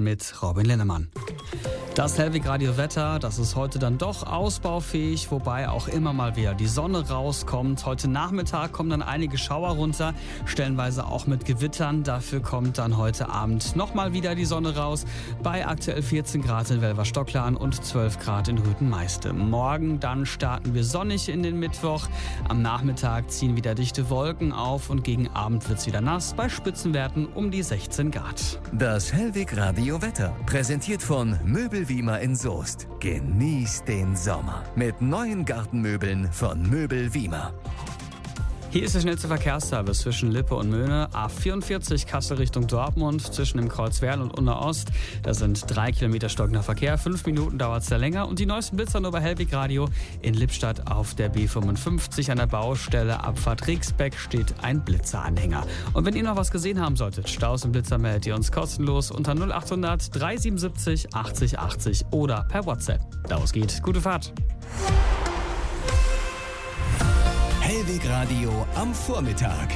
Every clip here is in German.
mit Robin Linnemann. Das Hellwig Radio Wetter, das ist heute dann doch ausbaufähig, wobei auch immer mal wieder die Sonne rauskommt. Heute Nachmittag kommen dann einige Schauer runter, stellenweise auch mit Gewittern. Dafür kommt dann heute Abend nochmal wieder die Sonne raus, bei aktuell 14 Grad in Welver-Stocklern und 12 Grad in Rüthen-Meiste. Morgen dann starten wir sonnig in den Mittwoch. Am Nachmittag ziehen wieder dichte Wolken auf und gegen Abend wird es wieder nass, bei Spitzenwerten um die 16 Grad. Das Hellwig Radio Wetter, präsentiert von Möbelwiemer in Soest. Genießt den Sommer mit neuen Gartenmöbeln von Möbelwiemer. Hier ist der schnellste Verkehrsservice zwischen Lippe und Möhne. A44 Kassel Richtung Dortmund zwischen dem Kreuz Werl und Unna-Ost. Da sind 3 Kilometer stockender Verkehr. 5 Minuten dauert es da länger. Und die neuesten Blitzer nur bei Hellwig Radio. In Lippstadt auf der B55 an der Baustelle Abfahrt Rixbeck steht ein Blitzeranhänger. Und wenn ihr noch was gesehen haben solltet, Staus und Blitzer, meldet ihr uns kostenlos unter 0800 377 80 80 oder per WhatsApp. Los geht. Gute Fahrt. Hellwig Radio am Vormittag.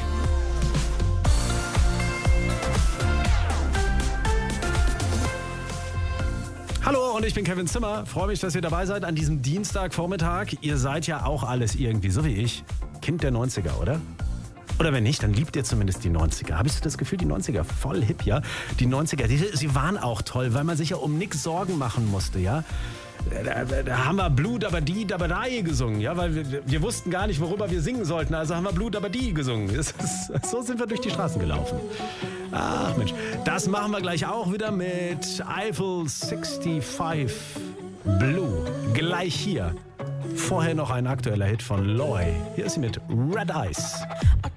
Hallo und ich bin Kevin Zimmer. Freue mich, dass ihr dabei seid an diesem Dienstagvormittag. Ihr seid ja auch alles irgendwie, so wie ich, Kind der 90er, oder? Oder wenn nicht, dann liebt ihr zumindest die 90er. Habe ich so das Gefühl, die 90er, voll hip, ja? Die 90er, sie waren auch toll, weil man sich ja um nichts Sorgen machen musste, ja? Da haben wir Blue Dabadi Dabadai gesungen, ja, weil wir wussten gar nicht, worüber wir singen sollten, also haben wir Blue Dabadi gesungen. So sind wir durch die Straßen gelaufen. Ach Mensch, das machen wir gleich auch wieder mit Eiffel 65 Blue. Gleich hier. Vorher noch ein aktueller Hit von Loy. Hier ist sie mit Red Eyes.